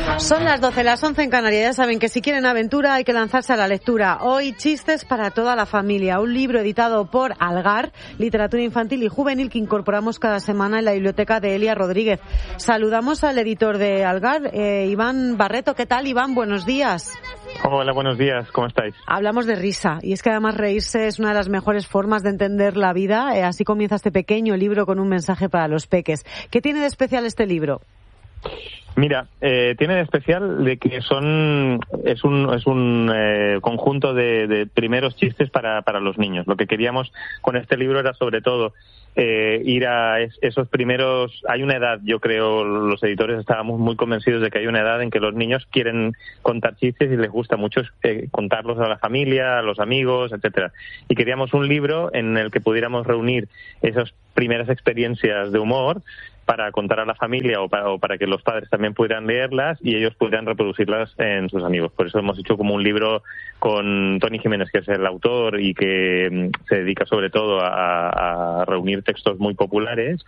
Son las 12, las 11 en Canarias. Ya saben que si quieren aventura hay que lanzarse a la lectura. Hoy, Chistes para toda la familia, un libro editado por Algar, literatura infantil y juvenil que incorporamos cada semana en la biblioteca de Elia Rodríguez. Saludamos al editor de Algar, Iván Barreto. ¿Qué tal, Iván? Buenos días. Hola, buenos días. ¿Cómo estáis? Hablamos de risa, y es que además reírse es una de las mejores formas de entender la vida. Así comienza este pequeño libro con un mensaje para los peques. ¿Qué tiene de especial este libro? Mira, tiene de especial de que es un conjunto de primeros chistes para los niños. Lo que queríamos con este libro era sobre todo ir a esos primeros. Hay una edad, yo creo, los editores estábamos muy convencidos de que hay una edad en que los niños quieren contar chistes y les gusta mucho contarlos a la familia, a los amigos, etcétera. Y queríamos un libro en el que pudiéramos reunir esas primeras experiencias de humor para contar a la familia o para que los padres también pudieran leerlas y ellos pudieran reproducirlas en sus amigos. Por eso hemos hecho como un libro con Tony Jiménez, que es el autor y que se dedica sobre todo a reunir textos muy populares,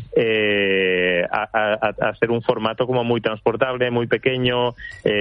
a hacer un formato como muy transportable, muy pequeño,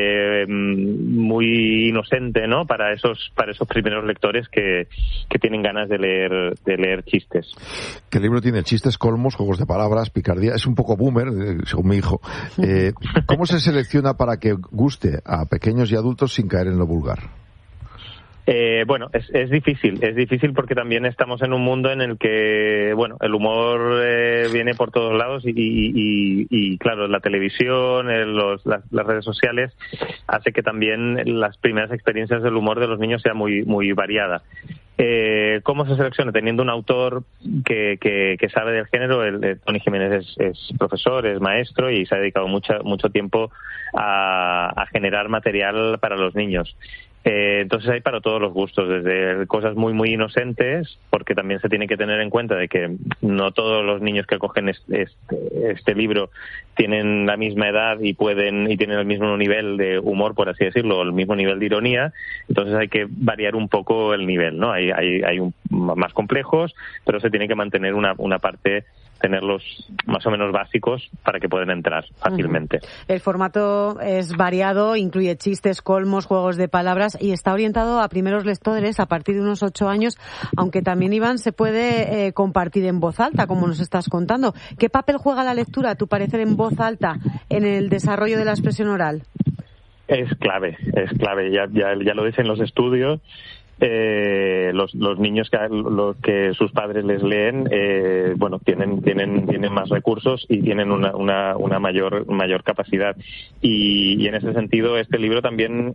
muy inocente, ¿no? Para esos primeros lectores que tienen ganas de leer chistes. ¿Qué libro tiene? Chistes, colmos, juegos de palabras, picardía. Es un poco boomer, según mi hijo. ¿Cómo se selecciona para que guste a pequeños y adultos sin caer en lo vulgar? Bueno, es difícil porque también estamos en un mundo en el que, bueno, el humor viene por todos lados y claro, la televisión, las redes sociales hace que también las primeras experiencias del humor de los niños sea muy, muy variada. ¿Cómo se selecciona? Teniendo un autor que sabe del género. Tony Jiménez es profesor, es maestro y se ha dedicado mucho tiempo a generar material para los niños. Entonces hay para todos los gustos, desde cosas muy muy inocentes, porque también se tiene que tener en cuenta de que no todos los niños que cogen este libro tienen la misma edad y tienen el mismo nivel de humor, por así decirlo, el mismo nivel de ironía. Entonces hay que variar un poco el nivel, ¿no? Hay más complejos, pero se tiene que mantener una parte, tenerlos más o menos básicos para que puedan entrar fácilmente. El formato es variado, incluye chistes, colmos, juegos de palabras y está orientado a primeros lectores a partir de unos 8 años, aunque también, Iván, se puede compartir en voz alta, como nos estás contando. ¿Qué papel juega la lectura, a tu parecer, en voz alta en el desarrollo de la expresión oral? Es clave. Ya lo dicen los estudios. Los niños que sus padres les leen, bueno, tienen más recursos y tienen una mayor capacidad. Y en ese sentido, este libro también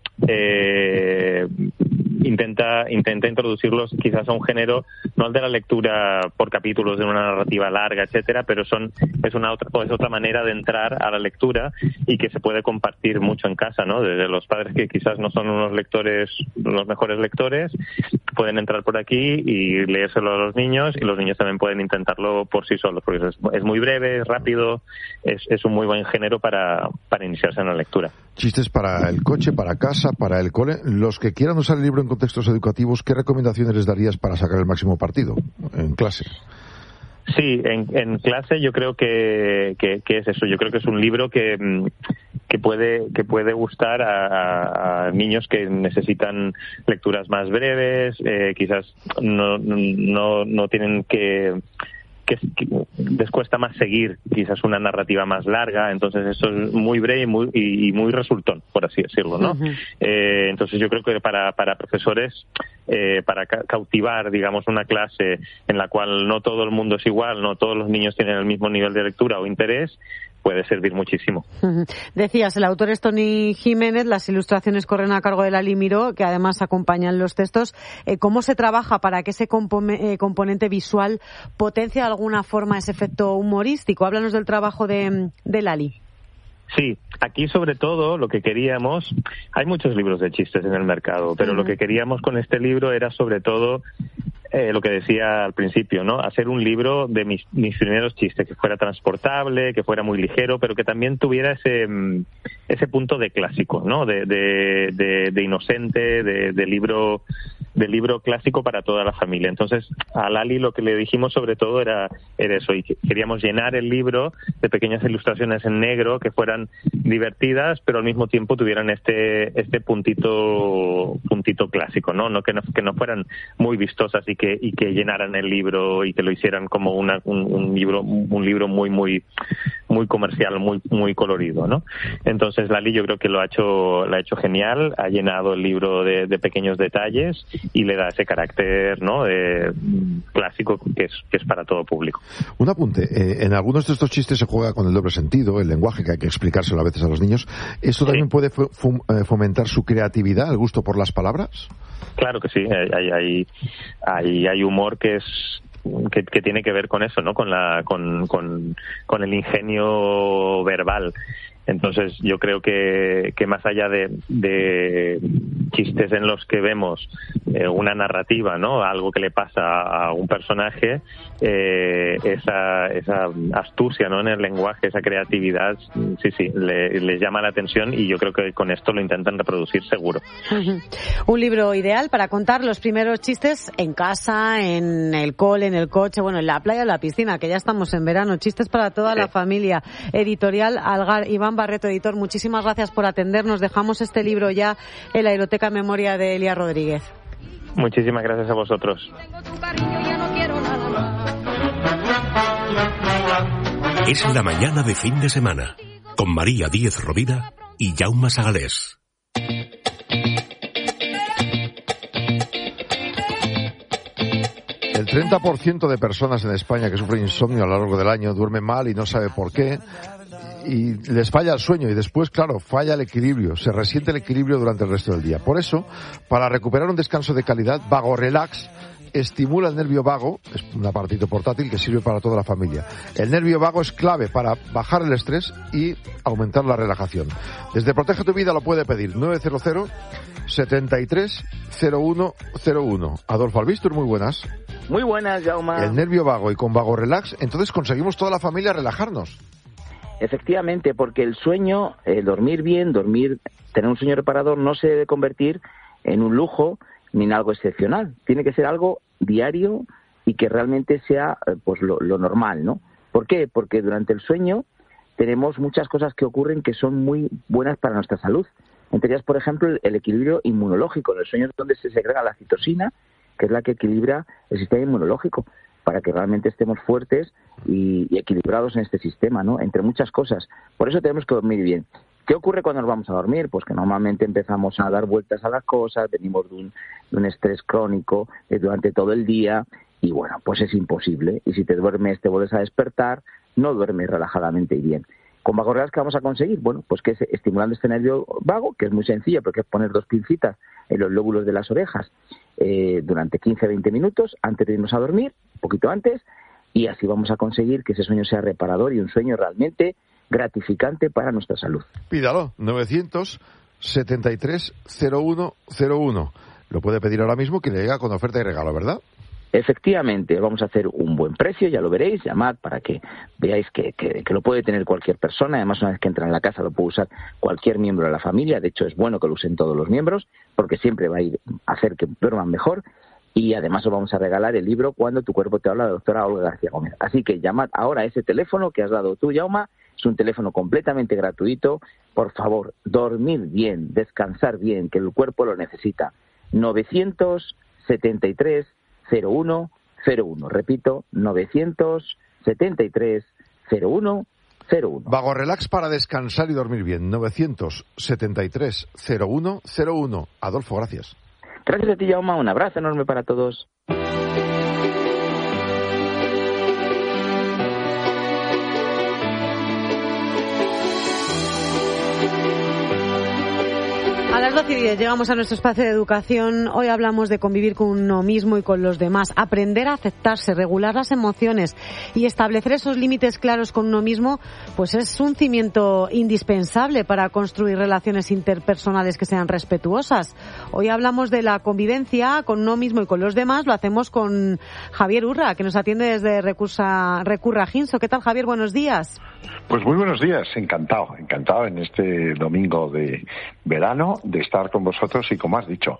intenta introducirlos quizás a un género, no el de la lectura por capítulos de una narrativa larga, etcétera, pero es otra manera de entrar a la lectura y que se puede compartir mucho en casa, ¿no? Desde los padres que quizás no son los mejores lectores, pueden entrar por aquí y leérselo a los niños, y los niños también pueden intentarlo por sí solos, porque es muy breve, es rápido, es un muy buen género para iniciarse en la lectura. Chistes para el coche, para casa, para el cole. Los que quieran usar el libro en contextos educativos, ¿qué recomendaciones les darías para sacar el máximo partido en clase? Sí, en clase yo creo que es eso. Yo creo que es un libro que puede gustar a niños que necesitan lecturas más breves, quizás no tienen que les cuesta más seguir quizás una narrativa más larga. Entonces esto es muy breve y muy resultón, por así decirlo, ¿no? Uh-huh. Entonces yo creo que para profesores, para cautivar, digamos, una clase en la cual no todo el mundo es igual, no todos los niños tienen el mismo nivel de lectura o interés, puede servir muchísimo. Decías, el autor es Tony Jiménez, las ilustraciones corren a cargo de Lali Miró, que además acompañan los textos. ¿Cómo se trabaja para que ese componente visual potencie de alguna forma ese efecto humorístico? Háblanos del trabajo de Lali. Sí, aquí sobre todo lo que queríamos, hay muchos libros de chistes en el mercado, pero lo que queríamos con este libro era sobre todo lo que decía al principio, ¿no? Hacer un libro de mis primeros chistes, que fuera transportable, que fuera muy ligero, pero que también tuviera ese punto de clásico, ¿no? De inocente, de libro libro clásico para toda la familia. Entonces, a Lali lo que le dijimos sobre todo era eso, y queríamos llenar el libro de pequeñas ilustraciones en negro que fueran divertidas, pero al mismo tiempo tuvieran este puntito clásico, ¿no? Que no fueran muy vistosas y que llenaran el libro y que lo hicieran como un libro muy muy muy comercial, muy colorido, ¿no? Entonces Lali yo creo que lo ha hecho genial, ha llenado el libro de pequeños detalles y le da ese carácter, ¿no?, clásico que es para todo público. Un apunte, en algunos de estos chistes se juega con el doble sentido, el lenguaje, que hay que explicárselo a veces a los niños. ¿Esto también puede fomentar su creatividad, el gusto por las palabras? Claro que sí, hay humor que tiene que ver con eso, ¿no? Con el ingenio verbal. Entonces yo creo que más allá de chistes en los que vemos una narrativa, ¿no?, algo que le pasa a un personaje, esa astucia, ¿no?, en el lenguaje, esa creatividad, sí, les llama la atención, y yo creo que con esto lo intentan reproducir seguro. Un libro ideal para contar los primeros chistes en casa, en el cole, en el coche, bueno, en la playa, en la piscina, que ya estamos en verano. Chistes para toda la familia. Editorial Algar. Iván Barreto, editor, muchísimas gracias por atendernos. Dejamos este libro ya en la Heroteca Memoria de Elia Rodríguez. Muchísimas gracias a vosotros. Es la mañana de fin de semana, con María Díez Rovira y Jaume Sagalés. El 30% de personas en España que sufren insomnio a lo largo del año duermen mal y no sabe por qué. Y les falla el sueño y después, claro, falla el equilibrio, se resiente el equilibrio durante el resto del día. Por eso, para recuperar un descanso de calidad, Vago Relax estimula el nervio vago, es un aparatito portátil que sirve para toda la familia. El nervio vago es clave para bajar el estrés y aumentar la relajación. Desde Protege tu Vida lo puede pedir 900 73 0101. Adolfo Albistur, muy buenas. Muy buenas, Jaume. El nervio vago y con Vago Relax, entonces conseguimos toda la familia relajarnos. Efectivamente, porque el sueño, dormir bien, tener un sueño reparador no se debe convertir en un lujo ni en algo excepcional. Tiene que ser algo diario y que realmente sea pues lo normal, ¿no? ¿Por qué? Porque durante el sueño tenemos muchas cosas que ocurren que son muy buenas para nuestra salud. Entre ellas, por ejemplo, el equilibrio inmunológico. En el sueño es donde se segrega la citosina, que es la que equilibra el sistema inmunológico, para que realmente estemos fuertes y equilibrados en este sistema, ¿no? Entre muchas cosas. Por eso tenemos que dormir bien. ¿Qué ocurre cuando nos vamos a dormir? Pues que normalmente empezamos a dar vueltas a las cosas, venimos de un estrés crónico durante todo el día y, bueno, pues es imposible. Y si te duermes, te vuelves a despertar, no duermes relajadamente y bien. ¿Con Vago Relax qué vamos a conseguir? Bueno, pues que es estimulando este nervio vago, que es muy sencillo, porque es poner 2 pincitas en los lóbulos de las orejas durante 15-20 minutos antes de irnos a dormir, un poquito antes, y así vamos a conseguir que ese sueño sea reparador y un sueño realmente gratificante para nuestra salud. Pídalo, 900 73 0101. Lo puede pedir ahora mismo, que le llega con oferta y regalo, ¿verdad? Efectivamente, vamos a hacer un buen precio, ya lo veréis, llamad para que veáis que lo puede tener cualquier persona. Además, una vez que entra en la casa lo puede usar cualquier miembro de la familia. De hecho, es bueno que lo usen todos los miembros, porque siempre va a ir a hacer que duerman mejor. Y además os vamos a regalar el libro Cuando tu cuerpo te habla, de la doctora Olga García Gómez. Así que llamad ahora a ese teléfono que has dado tú, Jaume. Es un teléfono completamente gratuito. Por favor, dormir bien, descansar bien, que el cuerpo lo necesita. 973 0101. Repito, 973 0101. Vago Relax para descansar y dormir bien. 973 0101. Adolfo, gracias. Gracias a ti, Jaume. Un abrazo enorme para todos. A las 12:10 llegamos a nuestro espacio de educación. Hoy hablamos de convivir con uno mismo y con los demás. Aprender a aceptarse, regular las emociones y establecer esos límites claros con uno mismo, pues es un cimiento indispensable para construir relaciones interpersonales que sean respetuosas. Hoy hablamos de la convivencia con uno mismo y con los demás. Lo hacemos con Javier Urra, que nos atiende desde Recurra Ginso. ¿Qué tal, Javier? Buenos días. Pues muy buenos días, encantado en este domingo de verano de estar con vosotros y como has dicho,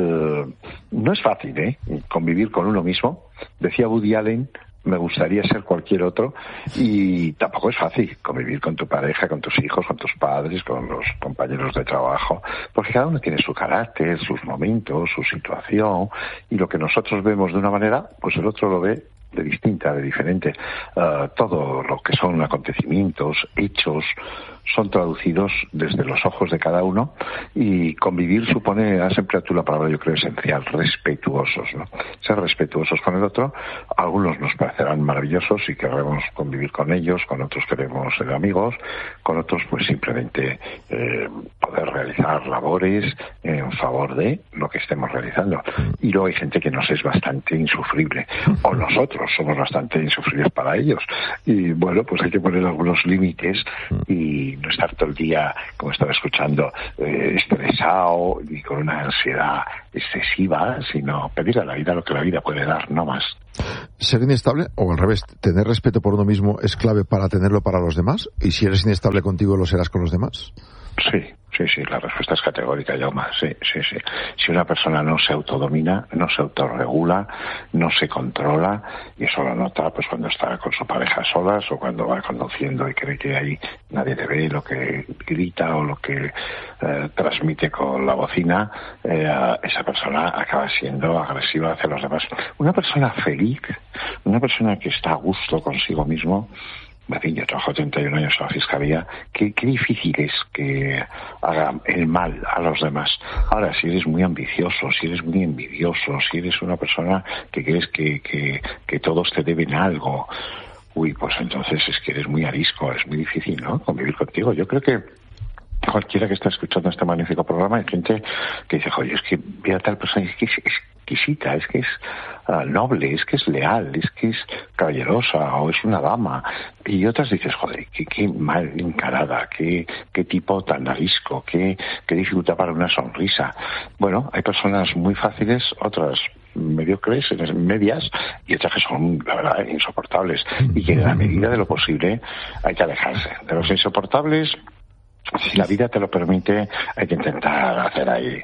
no es fácil, convivir con uno mismo. Decía Woody Allen, me gustaría ser cualquier otro, y tampoco es fácil convivir con tu pareja, con tus hijos, con tus padres, con los compañeros de trabajo, porque cada uno tiene su carácter, sus momentos, su situación, y lo que nosotros vemos de una manera, pues el otro lo ve de distinta, de diferente. Todo lo que son acontecimientos, hechos, son traducidos desde los ojos de cada uno, y convivir supone, has empleado tú la palabra, yo creo, esencial, respetuosos, ¿no? Ser respetuosos con el otro. Algunos nos parecerán maravillosos y querremos convivir con ellos, con otros queremos ser amigos, con otros pues simplemente poder realizar labores en favor de lo que estemos realizando. Y luego hay gente que nos es bastante insufrible, o nosotros somos bastante insufribles para ellos, y bueno, pues hay que poner algunos límites y no estar todo el día, como estaba escuchando, estresado y con una ansiedad excesiva, sino pedir a la vida lo que la vida puede dar, no más. ¿Ser inestable, o al revés, tener respeto por uno mismo es clave para tenerlo para los demás? ¿Y si eres inestable contigo, lo serás con los demás? Sí, la respuesta es categórica, Jaume, sí. Si una persona no se autodomina, no se autorregula, no se controla, y eso lo nota pues cuando está con su pareja solas o cuando va conduciendo y cree que ahí nadie le ve lo que grita o lo que transmite con la bocina, esa persona acaba siendo agresiva hacia los demás. Una persona feliz, una persona que está a gusto consigo mismo. En fin, yo trabajo 31 años en la Fiscalía. Qué difícil es que haga el mal a los demás. Ahora, si eres muy ambicioso, si eres muy envidioso, si eres una persona que crees que todos te deben algo, pues entonces es que eres muy arisco, es muy difícil, ¿no?, convivir contigo. Yo creo que cualquiera que está escuchando este magnífico programa, hay gente que dice, oye, es que ve a tal persona y es que es exquisita, es que es noble, es que es leal, es que es caballerosa, o es una dama. Y otras dices, joder, qué mal encarada, qué tipo tan arisco, qué dificultad para una sonrisa. Bueno, hay personas muy fáciles, otras mediocres, medias, y otras que son, la verdad, insoportables. Y que en la medida de lo posible hay que alejarse de los insoportables. Si la vida te lo permite, hay que intentar hacer ahí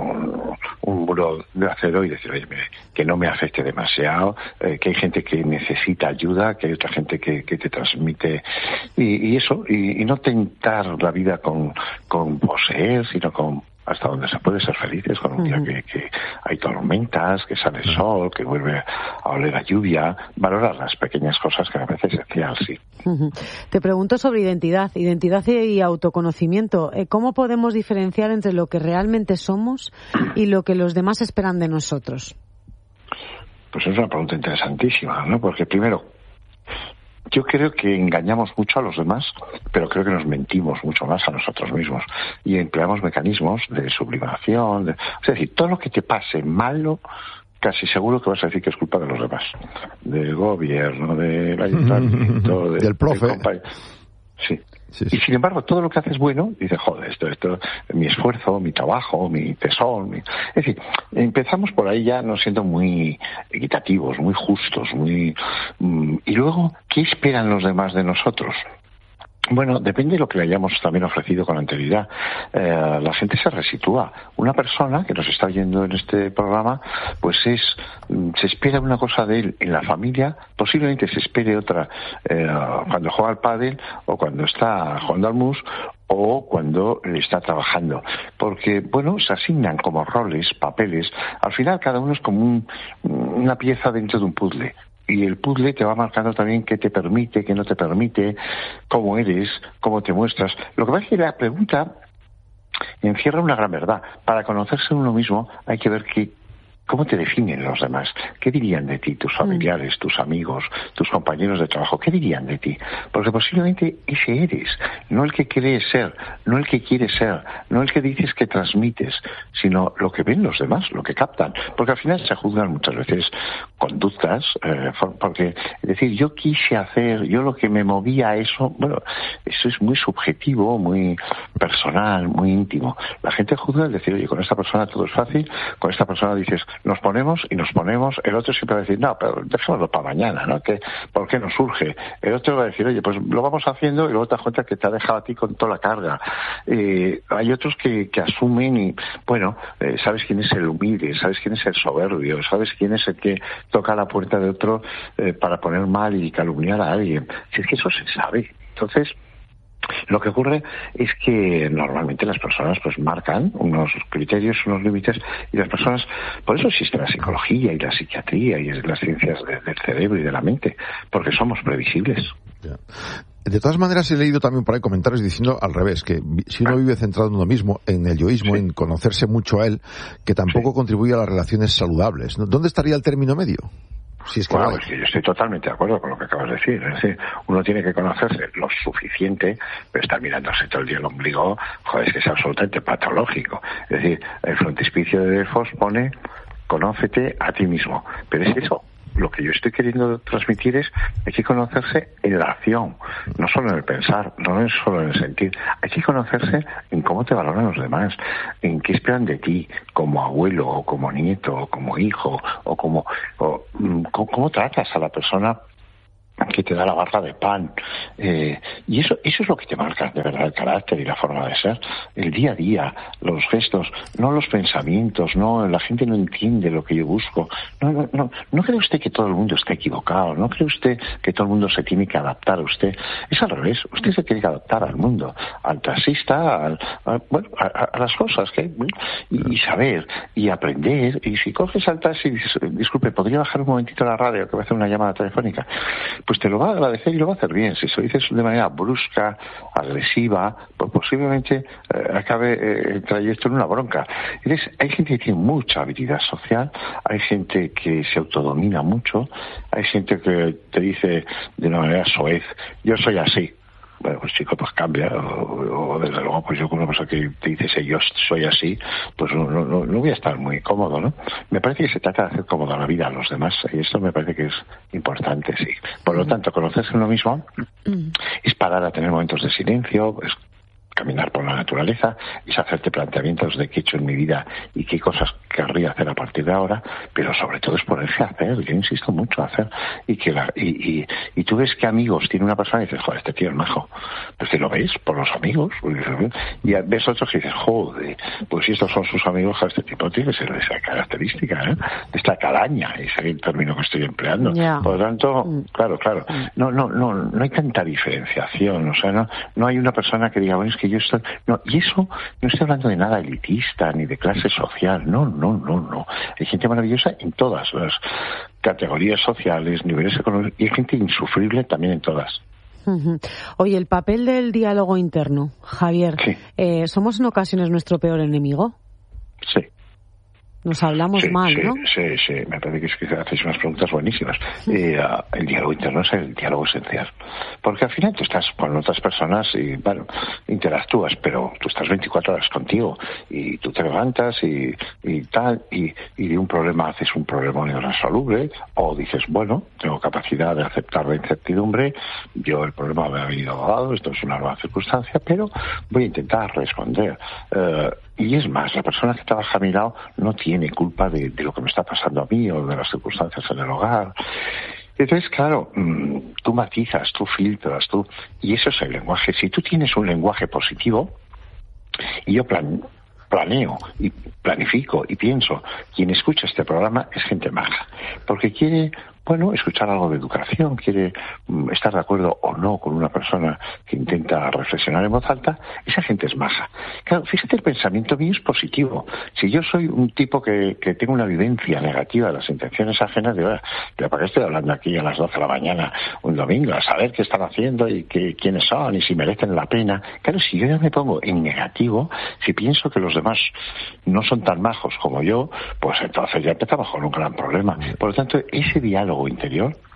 un muro de acero y decir, oye, mire, que no me afecte demasiado, que hay gente que necesita ayuda, que hay otra gente que te transmite y eso, y no tentar la vida con poseer, sino con hasta donde se puede ser felices, con un día que hay tormentas, que sale el sol, que vuelve a oler a lluvia, valorar las pequeñas cosas que me parece esencial, sí. Te pregunto sobre identidad y autoconocimiento. ¿Cómo podemos diferenciar entre lo que realmente somos y lo que los demás esperan de nosotros? Pues es una pregunta interesantísima, ¿no? Porque primero, yo creo que engañamos mucho a los demás, pero creo que nos mentimos mucho más a nosotros mismos y empleamos mecanismos de sublimación. Es decir, todo lo que te pase malo, casi seguro que vas a decir que es culpa de los demás, del gobierno, del ayuntamiento, del profe. Sí. Y sin embargo, todo lo que haces bueno, dices, joder, esto, mi esfuerzo, mi trabajo, mi tesón. Es decir, empezamos por ahí ya no siendo muy equitativos, muy justos, y luego, ¿qué esperan los demás de nosotros? Bueno, depende de lo que le hayamos también ofrecido con anterioridad. La gente se resitúa. Una persona que nos está oyendo en este programa, pues se espera una cosa de él en la familia, posiblemente se espere otra cuando juega al pádel o cuando está jugando al mus o cuando está trabajando. Porque, bueno, se asignan como roles, papeles. Al final cada uno es como una pieza dentro de un puzzle. Y el puzzle te va marcando también qué te permite, qué no te permite, cómo eres, cómo te muestras. Lo que pasa es que la pregunta encierra una gran verdad. Para conocerse uno mismo hay que ver cómo te definen los demás. ¿Qué dirían de ti tus familiares, tus amigos, tus compañeros de trabajo? ¿Qué dirían de ti? Porque posiblemente ese eres, no el que crees ser, no el que quieres ser, no el que dices que transmites, sino lo que ven los demás, lo que captan. Porque al final se juzgan muchas veces conductas, porque, es decir, yo quise hacer, yo lo que me movía a eso, bueno, eso es muy subjetivo, muy personal, muy íntimo. La gente juzga el decir, oye, con esta persona todo es fácil, con esta persona dices, nos ponemos, el otro siempre va a decir, no, pero dejémoslo para mañana, ¿no? ¿Por qué no surge? El otro va a decir, oye, pues lo vamos haciendo y luego te das cuenta que te ha dejado a ti con toda la carga. Hay otros que asumen y, bueno, sabes quién es el humilde, sabes quién es el soberbio, sabes quién es el que toca la puerta de otro para poner mal y calumniar a alguien. Si es que eso se sabe. Entonces, lo que ocurre es que normalmente las personas pues marcan unos criterios, unos límites, y las personas, por eso existe la psicología y la psiquiatría y las ciencias del cerebro y de la mente, porque somos previsibles. Yeah. De todas maneras, he leído también por ahí comentarios diciendo al revés, que si uno vive centrado en uno mismo, en el yoísmo, en conocerse mucho a él, que tampoco contribuye a las relaciones saludables, ¿no? ¿Dónde estaría el término medio? Si es que bueno, es que yo estoy totalmente de acuerdo con lo que acabas de decir. Es decir, uno tiene que conocerse lo suficiente, pero estar mirándose todo el día el ombligo, joder, es que es absolutamente patológico. Es decir, el frontispicio de Delfos pone, conócete a ti mismo. Pero es eso. Lo que yo estoy queriendo transmitir es hay que conocerse en la acción, no solo en el pensar, no es solo en el sentir. Hay que conocerse en cómo te valoran los demás, en qué esperan de ti, como abuelo, o como nieto, o como hijo, o cómo tratas a la persona que te da la barra de pan, y eso es lo que te marca de verdad el carácter y la forma de ser, el día a día, los gestos, no los pensamientos, no, la gente no entiende lo que yo busco, no cree usted que todo el mundo está equivocado, no cree usted que todo el mundo se tiene que adaptar a usted, es al revés, usted se tiene que adaptar al mundo, al taxista, a las cosas que y saber y aprender, y si coges al taxi y dices, disculpe, ¿podría bajar un momentito la radio que voy a hacer una llamada telefónica? Pues te lo va a agradecer y lo va a hacer bien. Si se lo dices de manera brusca, agresiva, pues posiblemente acabe el trayecto en una bronca. Entonces, hay gente que tiene mucha habilidad social, hay gente que se autodomina mucho, hay gente que te dice de una manera soez, yo soy así. Bueno, pues chico, pues cambia, o desde luego, pues yo con una persona que te dice yo soy así, pues no voy a estar muy cómodo, ¿no? Me parece que se trata de hacer cómoda la vida a los demás, y esto me parece que es importante, sí. Por lo tanto, conocerse uno mismo es parar a tener momentos de silencio, es caminar por la naturaleza, es hacerte planteamientos de qué he hecho en mi vida y qué cosas querría hacer a partir de ahora, pero sobre todo es ponerse a hacer, yo insisto mucho a hacer, y tú ves que amigos tiene una persona y dices, joder, este tío es majo, pues te lo ves por los amigos, y ves otros que dices, joder, pues si estos son sus amigos, joder, este tipo tiene que ser esa característica, esta calaña, ese es el término que estoy empleando. Yeah. Por lo tanto, claro, no hay tanta diferenciación, o sea, no hay una persona que diga, bueno, es que yo estoy... No, y eso no estoy hablando de nada elitista ni de clase social, no. Hay gente maravillosa en todas las categorías sociales, niveles económicos, y hay gente insufrible también en todas. Oye, el papel del diálogo interno, Javier, sí. ¿Somos en ocasiones nuestro peor enemigo? Sí. Nos hablamos mal, ¿no? Sí, me parece que hacéis unas preguntas buenísimas. El diálogo interno es el diálogo esencial. Porque al final tú estás con otras personas y, bueno, interactúas, pero tú estás 24 horas contigo y tú te levantas y tal, y de un problema haces un problema irresoluble, o dices, bueno, tengo capacidad de aceptar la incertidumbre, yo el problema me ha venido dado, esto es una nueva circunstancia, pero voy a intentar responder. Y es más, la persona que trabaja a mi lado no tiene culpa de lo que me está pasando a mí o de las circunstancias en el hogar. Entonces, claro, tú matizas, tú filtras, y eso es el lenguaje. Si tú tienes un lenguaje positivo, y yo planeo y planifico y pienso, quien escucha este programa es gente maja, porque quiere, bueno, escuchar algo de educación, quiere estar de acuerdo o no con una persona que intenta reflexionar en voz alta, esa gente es maja. Claro, fíjate, el pensamiento mío es positivo. Si yo soy un tipo que tengo una vivencia negativa de las intenciones ajenas, pero ¿para qué estoy hablando aquí a las 12 de la mañana un domingo? A saber qué están haciendo y quiénes son y si merecen la pena. Claro, si yo ya me pongo en negativo, si pienso que los demás no son tan majos como yo, pues entonces ya empezamos con un gran problema. Por lo tanto, ese diálogo interior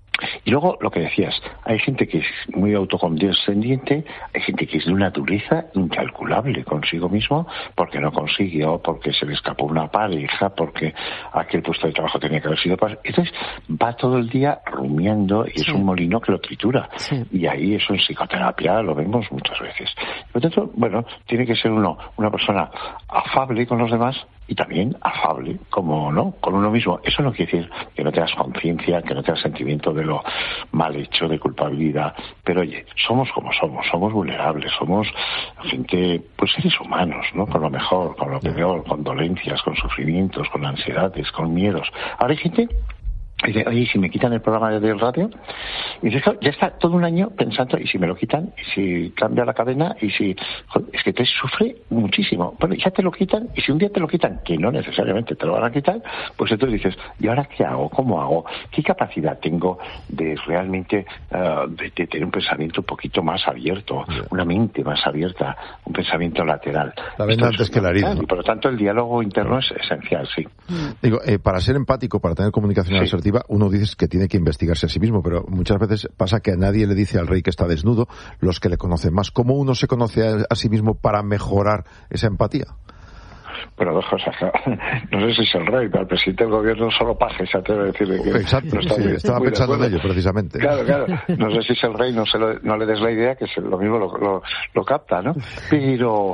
Y luego, lo que decías, hay gente que es muy autocondescendiente, hay gente que es de una dureza incalculable consigo mismo, porque no consiguió, porque se le escapó una pareja, porque aquel puesto de trabajo tenía que haber sido... Entonces, va todo el día rumiando y es un molino que lo tritura. Sí. Y ahí eso en psicoterapia lo vemos muchas veces. Por lo tanto, bueno, tiene que ser uno una persona afable con los demás, y también afable, como no, con uno mismo. Eso no quiere decir que no tengas conciencia, que no tengas sentimiento de lo mal hecho, de culpabilidad. Pero oye, somos como somos vulnerables, somos gente, pues seres humanos, ¿no? Con lo mejor, con lo peor, con dolencias, con sufrimientos, con ansiedades, con miedos. Ahora hay gente... Y dice, oye, ¿y si me quitan el programa del radio? Y dice, ya está todo un año pensando, ¿y si me lo quitan? ¿Y si cambia la cadena? ¿Y si...? Joder, es que te sufre muchísimo. Bueno, ya te lo quitan, y si un día te lo quitan, que no necesariamente te lo van a quitar, pues entonces dices, ¿y ahora qué hago? ¿Cómo hago? ¿Qué capacidad tengo de realmente de tener un pensamiento un poquito más abierto, una mente más abierta, un pensamiento lateral? La venda antes que la herida. Y por lo tanto el diálogo interno es esencial, sí. Digo, para ser empático, para tener comunicación asertiva, uno dice que tiene que investigarse a sí mismo, pero muchas veces pasa que a nadie le dice al rey que está desnudo, los que le conocen más. ¿Cómo uno se conoce a sí mismo para mejorar esa empatía? Pero dos cosas, no sé si es el rey, pero el presidente del gobierno solo paje se atreve a decirle que... Exacto, no está sí, estaba pensando en ello, precisamente. Claro, no sé si es el rey, no le des la idea, que lo mismo lo capta, ¿no? Pero,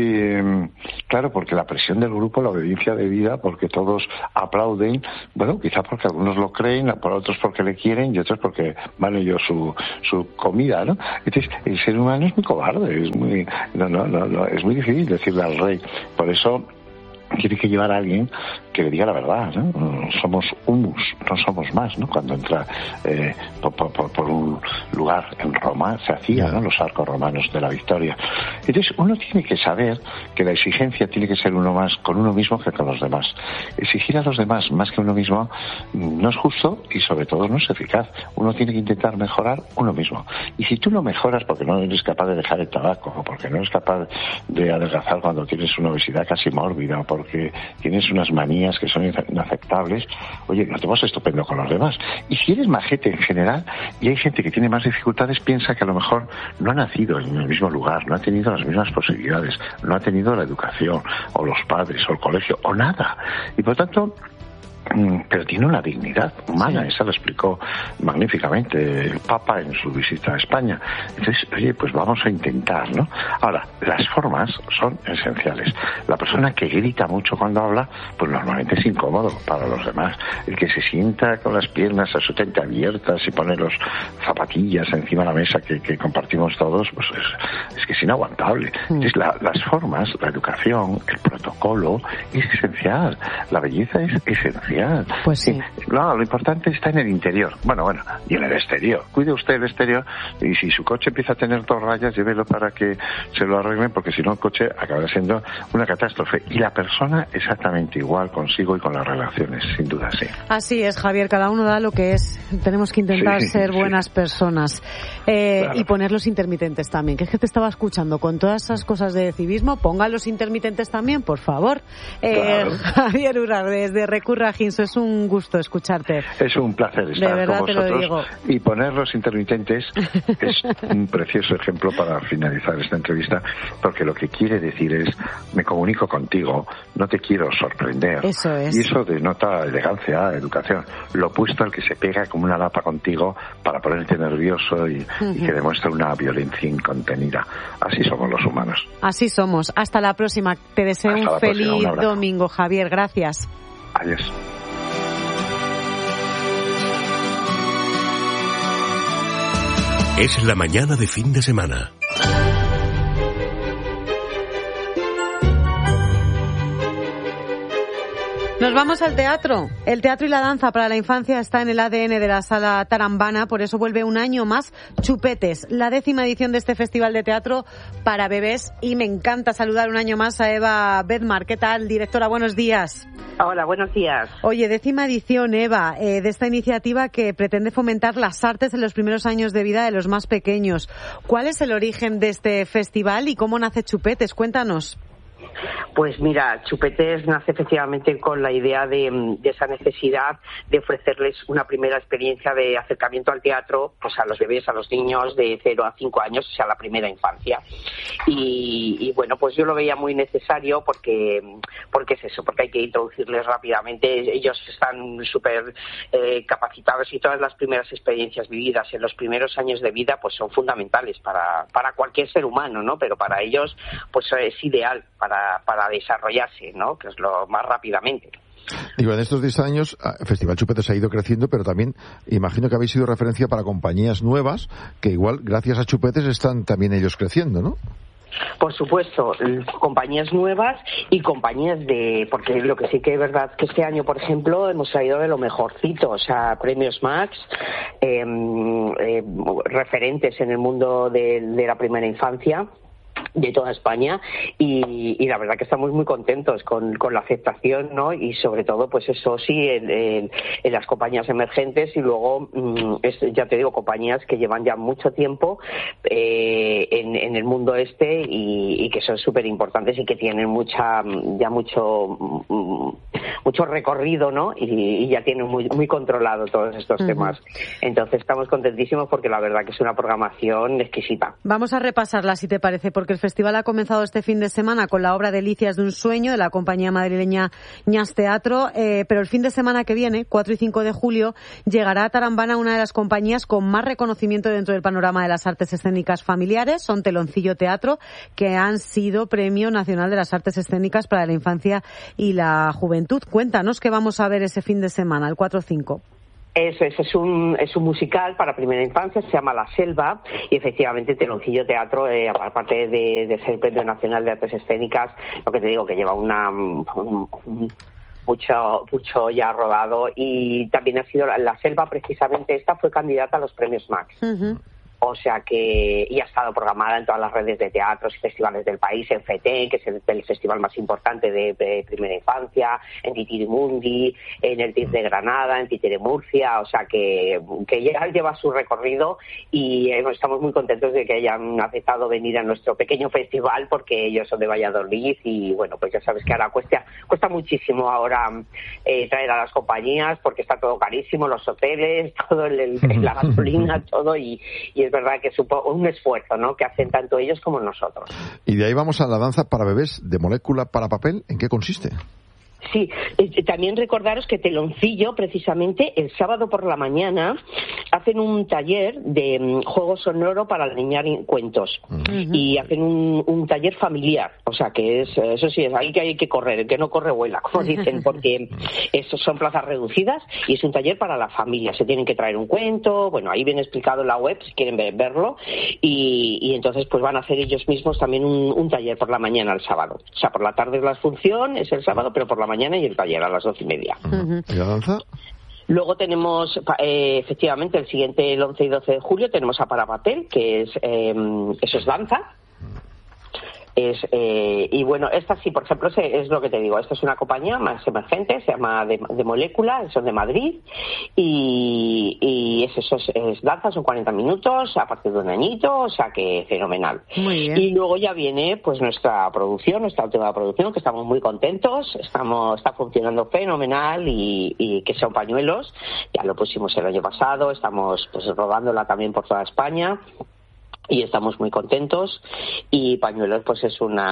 claro, porque la presión del grupo, la obediencia de vida, porque todos aplauden, bueno, quizá porque algunos lo creen, por otros porque le quieren, y otros porque van ellos su comida, ¿no? Entonces, el ser humano es muy cobarde, es muy... No, es muy difícil decirle al rey. Por eso tiene que llevar a alguien que le diga la verdad, ¿no? Somos humus, no somos más, ¿no? Cuando entra por un lugar en Roma, se hacía, ¿no? Los arcos romanos de la victoria. Entonces, uno tiene que saber que la exigencia tiene que ser uno más con uno mismo que con los demás. Exigir a los demás más que uno mismo no es justo y sobre todo no es eficaz. Uno tiene que intentar mejorar uno mismo. Y si tú no mejoras porque no eres capaz de dejar el tabaco, o porque no eres capaz de adelgazar cuando tienes una obesidad casi mórbida, o porque tienes unas manías que son inaceptables, oye, nos tenemos estupendo con los demás. Y si eres majete en general, y hay gente que tiene más dificultades, piensa que a lo mejor no ha nacido en el mismo lugar, no ha tenido las mismas posibilidades, no ha tenido la educación, o los padres, o el colegio, o nada. Y por tanto, pero tiene una dignidad humana, esa lo explicó magníficamente el Papa en su visita a España. Entonces, oye, pues vamos a intentar, ¿no? Ahora, las formas son esenciales. La persona que grita mucho cuando habla, pues normalmente es incómodo para los demás. El que se sienta con las piernas absolutamente abiertas y pone los zapatillas encima de la mesa que compartimos todos, pues es que es inaguantable. Entonces, las formas, la educación, el protocolo, es esencial. La belleza es esencial. Pues sí. No, lo importante está en el interior. Bueno, y en el exterior. Cuide usted el exterior y si su coche empieza a tener 2 rayas, llévelo para que se lo arreglen, porque si no el coche acabará siendo una catástrofe. Y la persona exactamente igual consigo y con las relaciones, sin duda, sí. Así es, Javier, cada uno da lo que es. Tenemos que intentar ser buenas personas. Claro. Y poner los intermitentes también, que es que te estaba escuchando con todas esas cosas de civismo, ponga los intermitentes también, por favor. Claro. Javier Urar, desde Recurra Ginso, es un gusto escucharte. Es un placer estar con vosotros. Y poner los intermitentes es un precioso ejemplo para finalizar esta entrevista, porque lo que quiere decir es, me comunico contigo, no te quiero sorprender. Eso es. Y eso denota elegancia, educación. Lo opuesto al que se pega como una lapa contigo para ponerte nervioso y que demuestra una violencia incontenida. Así somos los humanos. Así somos. Hasta la próxima. Te deseo un feliz domingo, Javier. Gracias. Adiós. Es la mañana de fin de semana. Nos vamos al teatro. El teatro y la danza para la infancia está en el ADN de la Sala Tarambana, por eso vuelve un año más Chupetes, la 10ª edición de este festival de teatro para bebés. Y me encanta saludar un año más a Eva Bedmar. ¿Qué tal, directora? Buenos días. Hola, buenos días. Oye, 10ª edición, Eva, de esta iniciativa que pretende fomentar las artes en los primeros años de vida de los más pequeños. ¿Cuál es el origen de este festival y cómo nace Chupetes? Cuéntanos. Pues mira, Chupetes nace efectivamente con la idea de esa necesidad de ofrecerles una primera experiencia de acercamiento al teatro, pues a los bebés, a los niños de 0 a 5 años, o sea, la primera infancia. Y bueno, pues yo lo veía muy necesario porque es eso, porque hay que introducirles rápidamente. Ellos están súper capacitados y todas las primeras experiencias vividas en los primeros años de vida pues son fundamentales para cualquier ser humano, ¿no? Pero para ellos pues es ideal para desarrollarse, ¿no? Que es lo más rápidamente. Digo, en estos 10 años, Festival Chupetes ha ido creciendo, pero también imagino que habéis sido referencia para compañías nuevas, que igual, gracias a Chupetes, están también ellos creciendo, ¿no? Por supuesto, compañías nuevas y compañías porque lo que sí que es verdad que este año, por ejemplo, hemos traído de lo mejorcito, o sea, premios Max, referentes en el mundo de la primera infancia de toda España y la verdad que estamos muy contentos con la aceptación, ¿no? Y sobre todo pues eso sí en las compañías emergentes y luego ya te digo, compañías que llevan ya mucho tiempo en el mundo y que son súper importantes y que tienen mucho recorrido, ¿no? Y ya tienen muy controlado todos estos temas. Entonces estamos contentísimos porque la verdad que es una programación exquisita. Vamos a repasarla si te parece, porque el festival ha comenzado este fin de semana con la obra Delicias de un sueño de la compañía madrileña Ñas Teatro, pero el fin de semana que viene, 4 y 5 de julio, llegará a Tarambana una de las compañías con más reconocimiento dentro del panorama de las artes escénicas familiares. Son Teloncillo Teatro, que han sido Premio Nacional de las Artes Escénicas para la Infancia y la Juventud. Cuéntanos qué vamos a ver ese fin de semana, el 4-5. Eso es un musical para primera infancia, se llama La Selva y efectivamente Teloncillo Teatro, aparte de ser Premio Nacional de Artes Escénicas, lo que te digo que lleva mucho ya rodado y también ha sido La Selva, precisamente esta fue candidata a los premios Max. O sea que y ha estado programada en todas las redes de teatros y festivales del país, en FETE, que es el festival más importante de primera infancia, en Titirimundi, en el TIF de Granada, en Títere Murcia, o sea que ya lleva su recorrido y estamos muy contentos de que hayan aceptado venir a nuestro pequeño festival porque ellos son de Valladolid y bueno, pues ya sabes que ahora cuesta muchísimo ahora traer a las compañías porque está todo carísimo, los hoteles, todo la gasolina, todo y es verdad que es un esfuerzo, ¿no? Que hacen tanto ellos como nosotros. Y de ahí vamos a la danza para bebés de molécula para papel. ¿En qué consiste? Sí, también recordaros que Teloncillo, precisamente, el sábado por la mañana hacen un taller de juego sonoro para alinear cuentos y hacen un taller familiar, o sea que eso sí, es ahí que hay que correr, el que no corre vuela, como dicen, porque son plazas reducidas y es un taller para la familia, se tienen que traer un cuento, bueno, ahí viene explicado en la web si quieren verlo y entonces pues van a hacer ellos mismos también un taller por la mañana el sábado, o sea, por la tarde es la función, es el sábado, pero por la mañana y el taller a las 12:30. ¿Y la danza? Luego tenemos, efectivamente, el siguiente, el 11 y 12 de julio, tenemos a Parapapel, que eso es danza. Y bueno, esta sí, por ejemplo, es lo que te digo, esta es una compañía más emergente, se llama de Molécula, son de Madrid y es danza, son 40 minutos a partir de un añito, o sea que fenomenal. Muy bien. Y luego ya viene pues nuestra última producción, que estamos muy contentos, está funcionando fenomenal y que son pañuelos, ya lo pusimos el año pasado, estamos pues rodándola también por toda España. Y estamos muy contentos y Pañuelos pues es un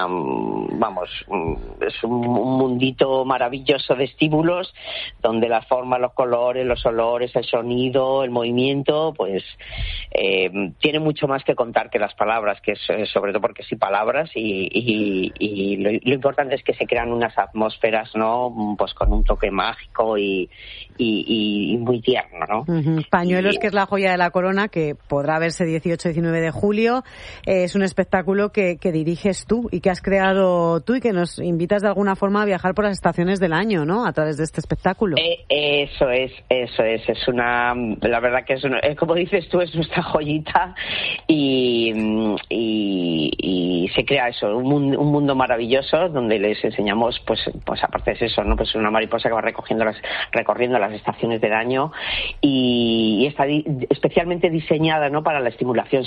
mundito maravilloso de estímulos donde las formas, los colores, los olores, el sonido, el movimiento pues tiene mucho más que contar que las palabras, que es sobre todo porque sí palabras y lo importante es que se crean unas atmósferas, ¿no? Pues con un toque mágico y muy tierno, ¿no? Pañuelos, que es la joya de la corona, que podrá verse 18-19 de julio. Es un espectáculo que diriges tú y que has creado tú y que nos invitas de alguna forma a viajar por las estaciones del año, ¿no? A través de este espectáculo. Eso es la verdad que es como dices tú, es nuestra joyita y se crea eso, un mundo maravilloso donde les enseñamos pues aparte de eso, ¿no? Pues una mariposa que va recorriendo las estaciones del año y está especialmente diseñada, ¿no? Para la estimulación sensorial.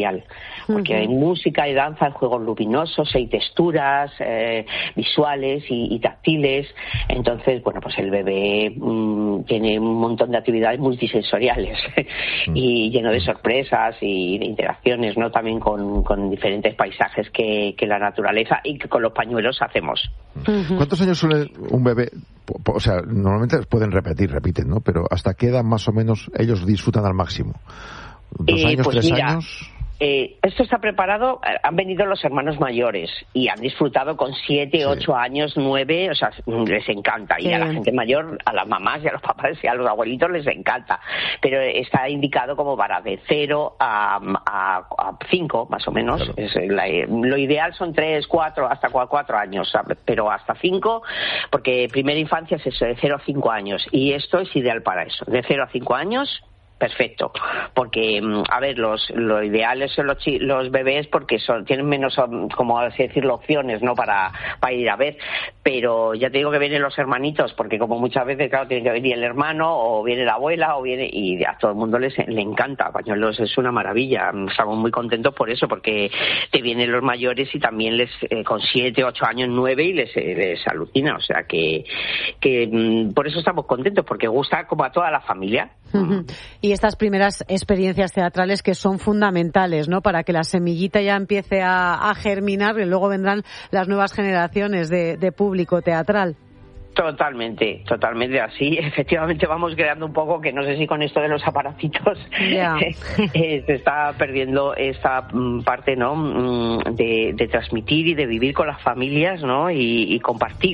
sensorial, porque hay música, hay danza, hay juegos luminosos, hay texturas visuales y táctiles. Entonces, bueno, pues el bebé tiene un montón de actividades multisensoriales y lleno de sorpresas y de interacciones, ¿no? También con diferentes paisajes que la naturaleza y que con los pañuelos hacemos. ¿Cuántos años suele un bebé? O sea, normalmente repiten, ¿no? Pero ¿hasta qué edad más o menos ellos disfrutan al máximo? ¿2 años, pues 3 mira, años? Esto está preparado, han venido los hermanos mayores y han disfrutado con 7, 8 años, 9, o sea, les encanta. Y a la gente mayor, a las mamás y a los papás y a los abuelitos les encanta. Pero está indicado como para de 0 a 5, más o menos. Claro. Lo ideal son 3, 4, hasta 4 años, ¿sabes? Pero hasta 5, porque primera infancia es eso, de 0 a 5 años. Y esto es ideal para eso, de 0 a 5 años. Perfecto, porque, a ver, lo ideal son los bebés porque tienen menos, como así decirlo, opciones, ¿no? Para ir a ver, pero ya te digo que vienen los hermanitos, porque como muchas veces, claro, tiene que venir el hermano, o viene la abuela, y a todo el mundo le encanta. Pañuelos es una maravilla, estamos muy contentos por eso, porque te vienen los mayores y también con 7, 8 años, 9 y les alucina, o sea que por eso estamos contentos, porque gusta como a toda la familia. Y estas primeras experiencias teatrales que son fundamentales, ¿no? Para que la semillita ya empiece a germinar y luego vendrán las nuevas generaciones de público teatral. Totalmente así. Efectivamente vamos creando un poco, que no sé si con esto de los aparatitos se está perdiendo esta parte, ¿no? De transmitir y de vivir con las familias, ¿no? Y compartir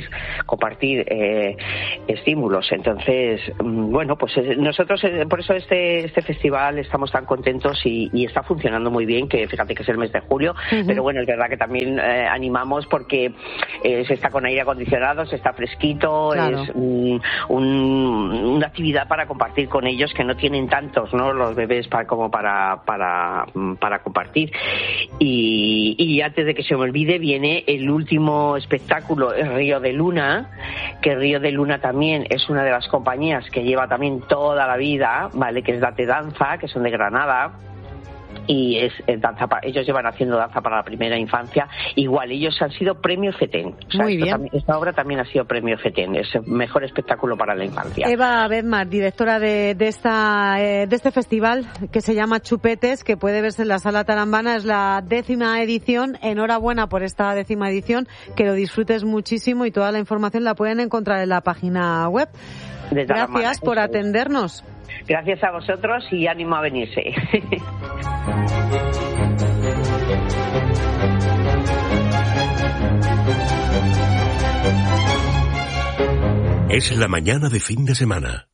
estímulos. Entonces, bueno, pues nosotros por eso este festival estamos tan contentos y está funcionando muy bien, que fíjate que es el mes de julio, pero bueno, es verdad que también animamos porque se está con aire acondicionado, se está fresquito. Claro. Es una actividad para compartir con ellos, que no tienen tantos, ¿no? Los bebés como para compartir. Y antes de que se me olvide, viene el último espectáculo, el Río de Luna, que Río de Luna también es una de las compañías que lleva también toda la vida, ¿vale? Que es Date Danza, que son de Granada. Y es danza ellos llevan haciendo danza para la primera infancia. Igual, ellos han sido premio FETEN. O sea, muy bien. Esta obra también ha sido premio FETEN, es el mejor espectáculo para la infancia. Eva Bedmar, directora de este festival que se llama Chupetes, que puede verse en la Sala Tarambana, es la 10ª edición. Enhorabuena por esta 10ª edición, que lo disfrutes muchísimo, y toda la información la pueden encontrar en la página web. Gracias por atendernos. Gracias a vosotros y ánimo a venirse. Es la mañana de fin de semana.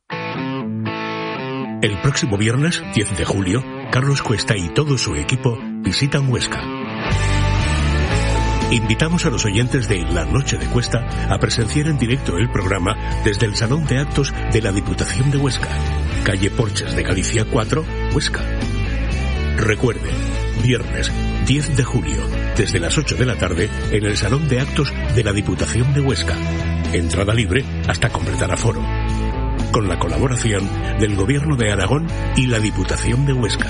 El próximo viernes, 10 de julio, Carlos Cuesta y todo su equipo visitan Huesca. Invitamos a los oyentes de La Noche de Cuesta a presenciar en directo el programa desde el Salón de Actos de la Diputación de Huesca, calle Porches de Galicia 4, Huesca. Recuerde, viernes 10 de julio, desde las 8 de la tarde, en el Salón de Actos de la Diputación de Huesca. Entrada libre hasta completar aforo. Con la colaboración del Gobierno de Aragón y la Diputación de Huesca.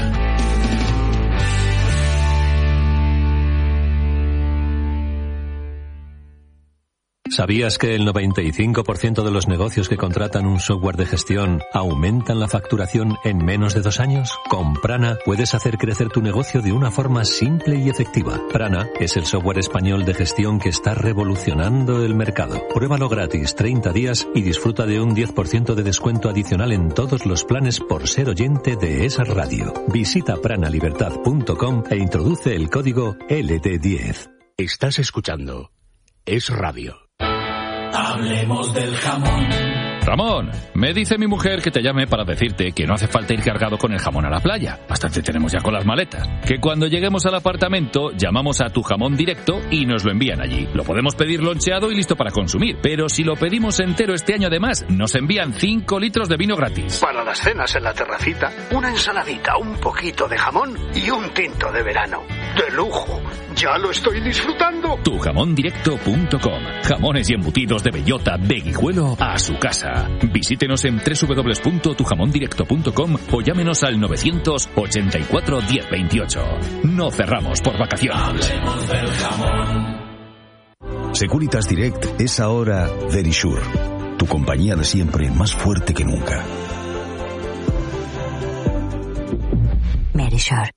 ¿Sabías que el 95% de los negocios que contratan un software de gestión aumentan la facturación en menos de 2 años? Con Prana puedes hacer crecer tu negocio de una forma simple y efectiva. Prana es el software español de gestión que está revolucionando el mercado. Pruébalo gratis 30 días y disfruta de un 10% de descuento adicional en todos los planes por ser oyente de esa radio. Visita pranalibertad.com e introduce el código LT10. Estás escuchando Es Radio. Hablemos del jamón. Ramón, me dice mi mujer que te llame para decirte que no hace falta ir cargado con el jamón a la playa. Bastante tenemos ya con las maletas. Que cuando lleguemos al apartamento llamamos a Tu Jamón Directo y nos lo envían allí. Lo podemos pedir loncheado y listo para consumir. Pero si lo pedimos entero este año, además, nos envían 5 litros de vino gratis. Para las cenas en la terracita, una ensaladita, un poquito de jamón y un tinto de verano. ¡De lujo! Ya lo estoy disfrutando. Tujamondirecto.com. Jamones y embutidos de bellota de Guijuelo a su casa. Visítenos en www.tujamondirecto.com o llámenos al 984 1028. No cerramos por vacaciones. Hablemos del jamón. Securitas Direct es ahora Verisure, tu compañía de siempre más fuerte que nunca. Verisure.